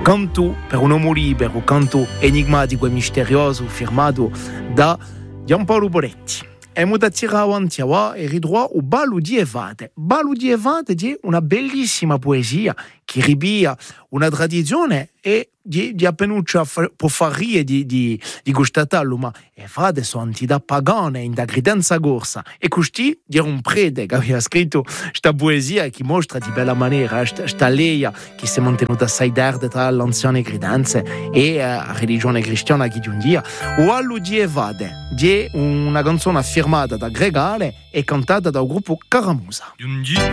canto per un uomo libero, canto enigmatico e misterioso firmato da Giampaolo Boretti. E muta tira avanti e ridroa o Ballo di Evade. Ballo di Evade è una bellissima poesia che ribia una tradizione e di appenuccia può fare di gustatarlo, ma Evade sono entità pagane in da credenza corsa. E così era un prete che aveva scritto questa poesia che mostra di bella maniera questa leia che si è mantenuta assai d'erde tra l'anziane credenze e la religione cristiana che di un dia. O Ballo di Evade è una canzone firmata da Gregale e cantata dal gruppo Caramusa.